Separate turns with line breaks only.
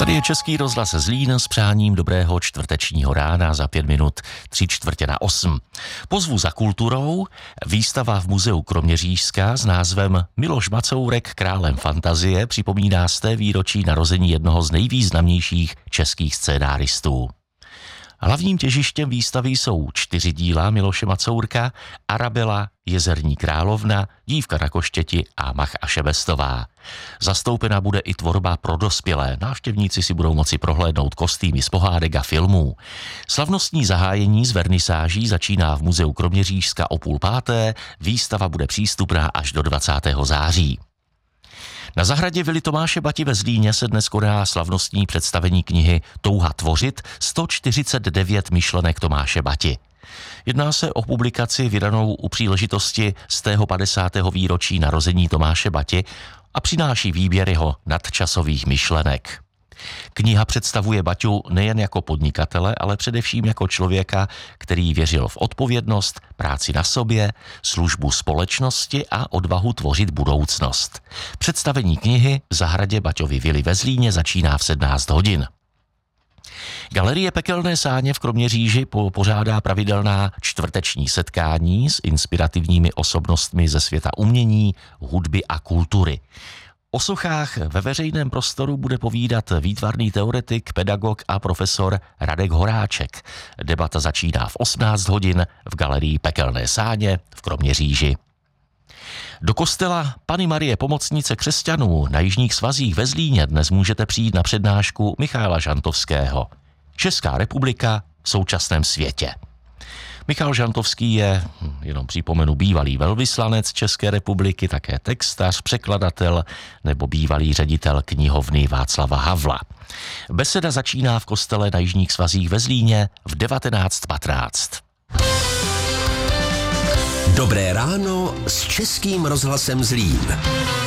Tady je Český rozhlas Zlín s přáním dobrého čtvrtečního rána za 5 minut 7:45. Pozvu za kulturou výstava v muzeu Kroměřížska s názvem Miloš Macourek králem fantazie připomíná 100. výročí narození jednoho z nejvýznamnějších českých scénáristů. Hlavním těžištěm výstavy jsou 4 díla Miloše Macourka: Arabela, Jezerní královna, Dívka na koštěti a Mach a Šebestová. Zastoupena bude i tvorba pro dospělé. Návštěvníci si budou moci prohlédnout kostýmy z pohádek a filmů. Slavnostní zahájení z vernisáží začíná v muzeu Kroměřížska o 4:30. Výstava bude přístupná až do 20. září. Na zahradě Vily Tomáše Bati ve Zlíně se dnes koná slavnostní představení knihy Touha tvořit 149 myšlenek Tomáše Bati. Jedná se o publikaci vydanou u příležitosti 150. výročí narození Tomáše Bati a přináší výběr jeho nadčasových myšlenek. Kniha představuje Baťu nejen jako podnikatele, ale především jako člověka, který věřil v odpovědnost, práci na sobě, službu společnosti a odvahu tvořit budoucnost. Představení knihy v zahradě Baťovy vily ve Zlíně začíná v 17 hodin. Galerie Pekelné sáně v Kroměříži pořádá pravidelná čtvrteční setkání s inspirativními osobnostmi ze světa umění, hudby a kultury. O sochách ve veřejném prostoru bude povídat výtvarný teoretik, pedagog a profesor Radek Horáček. Debata začíná v 18 hodin v Galerii Pekelné sáně v Kroměříži. Do kostela Panny Marie Pomocnice křesťanů na Jižních svazích ve Zlíně dnes můžete přijít na přednášku Michala Žantovského. Česká republika v současném světě. Michal Žantovský je, jenom připomenu, bývalý velvyslanec České republiky, také textař, překladatel nebo bývalý ředitel knihovny Václava Havla. Beseda začíná v kostele na Jižních svazích ve Zlíně v 19:15.
Dobré ráno s Českým rozhlasem Zlín.